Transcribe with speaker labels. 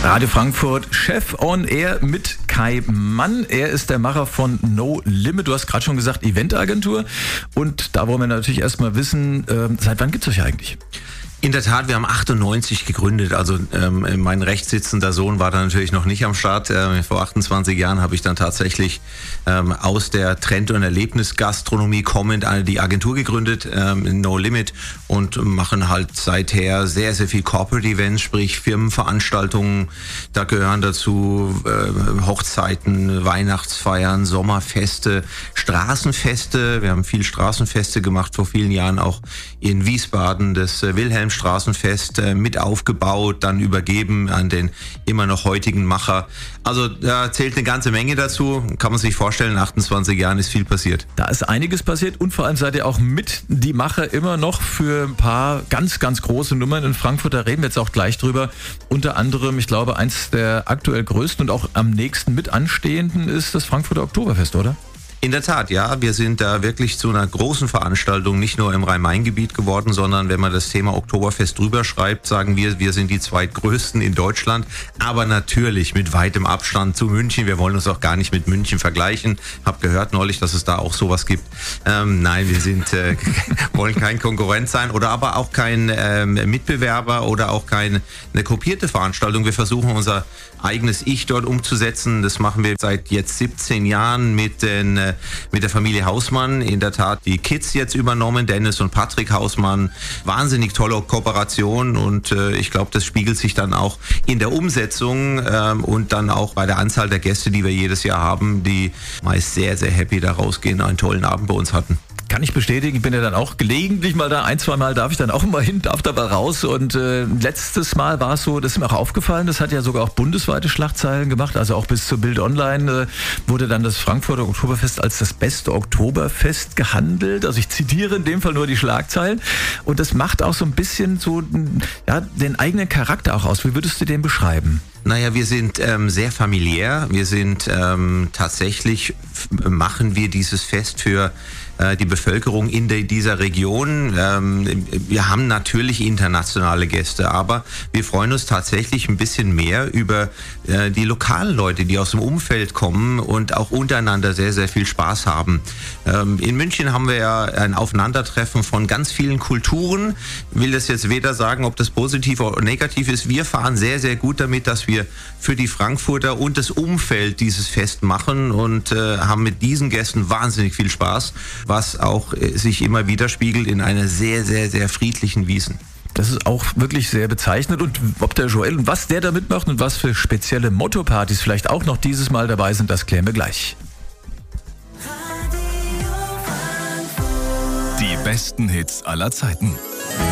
Speaker 1: Radio Frankfurt, Chef on Air mit Kai Mann. Er ist der Macher von No Limit. Du hast gerade schon gesagt, Eventagentur. Und da wollen wir natürlich erstmal wissen, seit wann gibt es euch eigentlich?
Speaker 2: In der Tat, wir haben 98 gegründet, also mein rechtssitzender Sohn war da natürlich noch nicht am Start. Vor 28 Jahren habe ich dann tatsächlich aus der Trend- und Erlebnisgastronomie kommend die Agentur gegründet, No Limit, und machen halt seither sehr, sehr viel Corporate Events, sprich Firmenveranstaltungen. Da gehören dazu Hochzeiten, Weihnachtsfeiern, Sommerfeste, Straßenfeste. Wir haben viel Straßenfeste gemacht, vor vielen Jahren auch in Wiesbaden, das Wilhelmstraßenfest mit aufgebaut, dann übergeben an den immer noch heutigen Macher. Also da zählt eine ganze Menge dazu. Kann man sich vorstellen, in 28 Jahren ist viel passiert.
Speaker 1: Da ist einiges passiert und vor allem seid ihr auch mit die Macher immer noch für ein paar ganz, ganz große Nummern in Frankfurt. Da reden wir jetzt auch gleich drüber. Unter anderem, ich glaube, eins der aktuell größten und auch am nächsten mit anstehenden ist das Frankfurter Oktoberfest, oder?
Speaker 2: In der Tat, ja. Wir sind da wirklich zu einer großen Veranstaltung, nicht nur im Rhein-Main-Gebiet geworden, sondern wenn man das Thema Oktoberfest drüber schreibt, sagen wir sind die zweitgrößten in Deutschland, aber natürlich mit weitem Abstand zu München. Wir wollen uns auch gar nicht mit München vergleichen. Hab gehört neulich, dass es da auch sowas gibt. Nein, wir wollen kein Konkurrent sein oder aber auch kein Mitbewerber oder auch keine kopierte Veranstaltung. Wir versuchen unser eigenes Ich dort umzusetzen. Das machen wir seit jetzt 17 Jahren mit der Familie Hausmann. In der Tat die Kids jetzt übernommen, Dennis und Patrick Hausmann. Wahnsinnig tolle Kooperation und ich glaube, das spiegelt sich dann auch in der Umsetzung und dann auch bei der Anzahl der Gäste, die wir jedes Jahr haben, die meist sehr, sehr happy da rausgehen, einen tollen Abend bei uns hatten.
Speaker 1: Kann ich bestätigen, ich bin ja dann auch gelegentlich mal da, 1-2 Mal darf ich dann auch immer hin, darf dabei raus und letztes Mal war es so, das ist mir auch aufgefallen, das hat ja sogar auch bundesweite Schlagzeilen gemacht, also auch bis zur Bild Online wurde dann das Frankfurter Oktoberfest als das beste Oktoberfest gehandelt, also ich zitiere in dem Fall nur die Schlagzeilen und das macht auch so ein bisschen so den eigenen Charakter auch aus. Wie würdest du den beschreiben?
Speaker 2: Naja, wir sind sehr familiär, wir sind tatsächlich, machen wir dieses Fest für die Bevölkerung in dieser Region. Wir haben natürlich internationale Gäste, aber wir freuen uns tatsächlich ein bisschen mehr über die lokalen Leute, die aus dem Umfeld kommen und auch untereinander sehr, sehr viel Spaß haben. In München haben wir ja ein Aufeinandertreffen von ganz vielen Kulturen. Ich will das jetzt weder sagen, ob das positiv oder negativ ist. Wir fahren sehr, sehr gut damit, dass wir für die Frankfurter und das Umfeld dieses Fest machen und haben mit diesen Gästen wahnsinnig viel Spaß, was auch sich immer widerspiegelt in einer sehr, sehr, sehr friedlichen Wiesn.
Speaker 1: Das ist auch wirklich sehr bezeichnend und ob der Joel und was der da mitmacht und was für spezielle Motto-Partys vielleicht auch noch dieses Mal dabei sind, das klären wir gleich.
Speaker 3: Die besten Hits aller Zeiten.